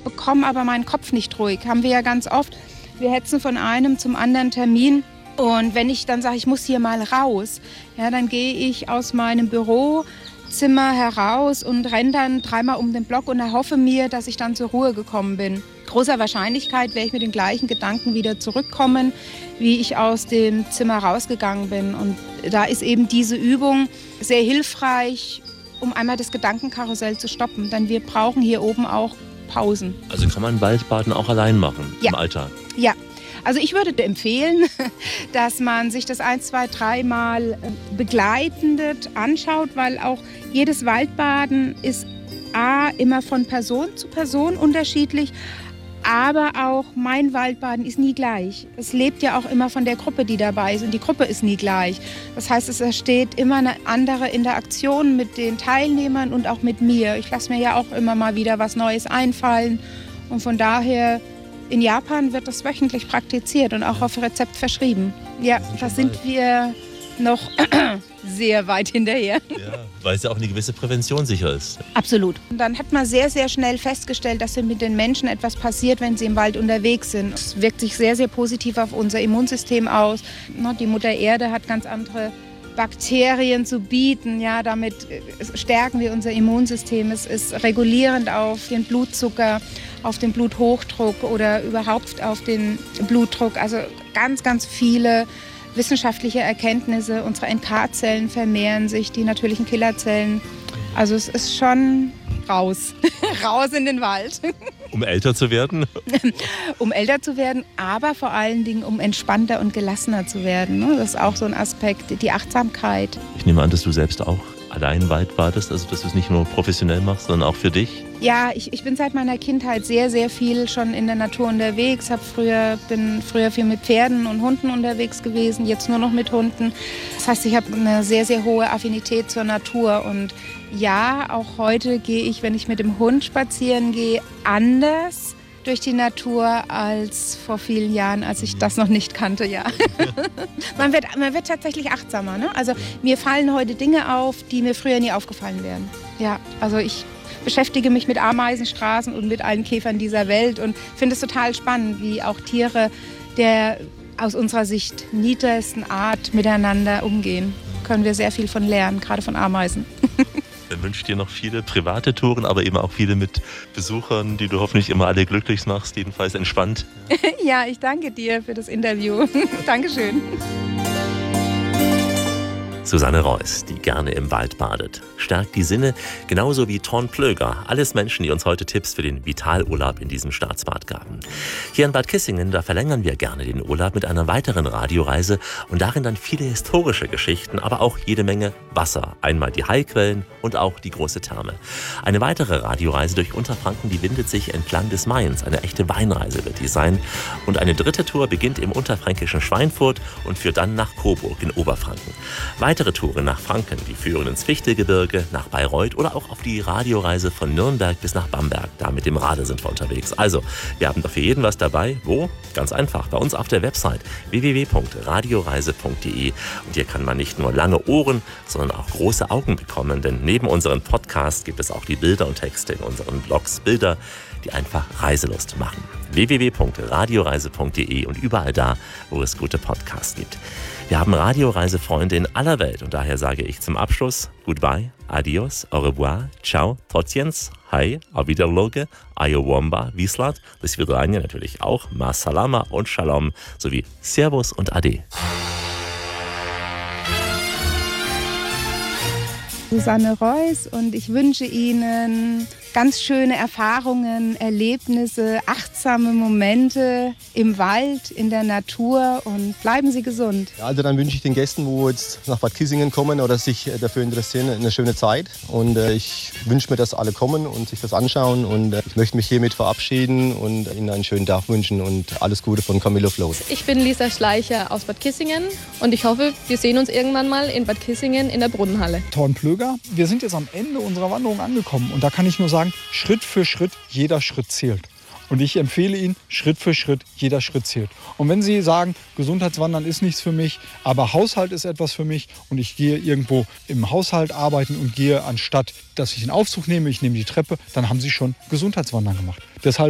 bekomme aber meinen Kopf nicht ruhig. Haben wir ja ganz oft. Wir hetzen von einem zum anderen Termin. Und wenn ich dann sage, ich muss hier mal raus, ja, dann gehe ich aus meinem Bürozimmer heraus und renne dann 3-mal um den Block und erhoffe mir, dass ich dann zur Ruhe gekommen bin. Großer Wahrscheinlichkeit werde ich mit den gleichen Gedanken wieder zurückkommen, wie ich aus dem Zimmer rausgegangen bin. Und da ist eben diese Übung sehr hilfreich, um einmal das Gedankenkarussell zu stoppen. Denn wir brauchen hier oben auch Pausen. Also kann man Waldbaden auch allein machen, im Alltag? Ja. Also ich würde dir empfehlen, dass man sich das 1, 2, 3 Mal begleitend anschaut, weil auch jedes Waldbaden ist immer von Person zu Person unterschiedlich, aber auch mein Waldbaden ist nie gleich. Es lebt ja auch immer von der Gruppe, die dabei ist und die Gruppe ist nie gleich. Das heißt, es entsteht immer eine andere Interaktion mit den Teilnehmern und auch mit mir. Ich lasse mir ja auch immer mal wieder was Neues einfallen und von daher... In Japan wird das wöchentlich praktiziert und auch auf Rezept verschrieben. Ja, da sind wir noch sehr weit hinterher. Ja, weil es ja auch eine gewisse Prävention sicher ist. Absolut. Und dann hat man sehr, sehr schnell festgestellt, dass mit den Menschen etwas passiert, wenn sie im Wald unterwegs sind. Es wirkt sich sehr, sehr positiv auf unser Immunsystem aus. Die Mutter Erde hat ganz andere Bakterien zu bieten. Ja, damit stärken wir unser Immunsystem. Es ist regulierend auf den Blutzucker, auf den Bluthochdruck oder überhaupt auf den Blutdruck. Also ganz, ganz viele wissenschaftliche Erkenntnisse. Unsere NK-Zellen vermehren sich, die natürlichen Killerzellen. Also es ist schon raus. Raus in den Wald. Um älter zu werden? Um älter zu werden, aber vor allen Dingen um entspannter und gelassener zu werden. Das ist auch so ein Aspekt, die Achtsamkeit. Ich nehme an, dass du selbst auch allein Wald badest, also dass du es nicht nur professionell machst, sondern auch für dich? Ja, ich bin seit meiner Kindheit sehr, sehr viel schon in der Natur unterwegs. Bin früher viel mit Pferden und Hunden unterwegs gewesen, jetzt nur noch mit Hunden. Das heißt, ich habe eine sehr, sehr hohe Affinität zur Natur. Und ja, auch heute gehe ich, wenn ich mit dem Hund spazieren gehe, anders durch die Natur als vor vielen Jahren, als ich das noch nicht kannte, ja. Man wird tatsächlich achtsamer, ne? Also mir fallen heute Dinge auf, die mir früher nie aufgefallen wären. Ja, also ich beschäftige mich mit Ameisenstraßen und mit allen Käfern dieser Welt und finde es total spannend, wie auch Tiere der aus unserer Sicht niedersten Art miteinander umgehen. Können wir sehr viel von lernen, gerade von Ameisen. Dann wünsche ich dir noch viele private Touren, aber eben auch viele mit Besuchern, die du hoffentlich immer alle glücklich machst, jedenfalls entspannt. Ja, ich danke dir für das Interview. Dankeschön. Susanne Reuss, die gerne im Wald badet, stärkt die Sinne, genauso wie Ton Plöger. Alles Menschen, die uns heute Tipps für den Vitalurlaub in diesem Staatsbad gaben. Hier in Bad Kissingen, da verlängern wir gerne den Urlaub mit einer weiteren Radioreise und darin dann viele historische Geschichten, aber auch jede Menge Wasser. Einmal die Heilquellen und auch die große Therme. Eine weitere Radioreise durch Unterfranken, die windet sich entlang des Mains. Eine echte Weinreise wird die sein. Und eine dritte Tour beginnt im unterfränkischen Schweinfurt und führt dann nach Coburg in Oberfranken. Weitere Touren nach Franken, die führen ins Fichtelgebirge, nach Bayreuth oder auch auf die Radioreise von Nürnberg bis nach Bamberg. Da mit dem Rade sind wir unterwegs. Also, wir haben doch für jeden was dabei. Wo? Ganz einfach, bei uns auf der Website www.radioreise.de. Und hier kann man nicht nur lange Ohren, sondern auch große Augen bekommen. Denn neben unseren Podcasts gibt es auch die Bilder und Texte in unseren Blogs. Bilder, die einfach Reiselust machen. www.radioreise.de und überall da, wo es gute Podcasts gibt. Wir haben Radioreisefreunde in aller Welt und daher sage ich zum Abschluss Goodbye, Adios, Au revoir, Ciao, Totjens, Hi, Auf Wiederloge, Ayowomba, Wislat, bis Vidranja natürlich auch, Ma Salama und Shalom sowie Servus und Ade. Susanne Reuss und ich wünsche Ihnen ganz schöne Erfahrungen, Erlebnisse, achtsame Momente im Wald, in der Natur und bleiben Sie gesund. Ja, also dann wünsche ich den Gästen, wo jetzt nach Bad Kissingen kommen oder sich dafür interessieren, eine schöne Zeit. Und ich wünsche mir, dass alle kommen und sich das anschauen. Und ich möchte mich hiermit verabschieden und Ihnen einen schönen Tag wünschen und alles Gute von Camillo Float. Ich bin Lisa Schleicher aus Bad Kissingen und ich hoffe, wir sehen uns irgendwann mal in Bad Kissingen in der Brunnenhalle. Ton Plöger, wir sind jetzt am Ende unserer Wanderung angekommen und da kann ich nur sagen, Schritt für Schritt, jeder Schritt zählt. Und ich empfehle Ihnen, Schritt für Schritt, jeder Schritt zählt. Und wenn Sie sagen, Gesundheitswandern ist nichts für mich, aber Haushalt ist etwas für mich und ich gehe irgendwo im Haushalt arbeiten und gehe, anstatt dass ich einen Aufzug nehme, ich nehme die Treppe, dann haben Sie schon Gesundheitswandern gemacht. Deshalb